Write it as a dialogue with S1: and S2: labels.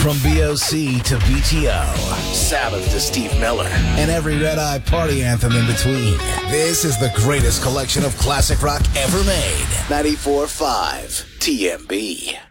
S1: From BOC to BTO, Sabbath to Steve Miller, and every Red Eye party anthem in between. This is the greatest collection of classic rock ever made. 94.5 TMB.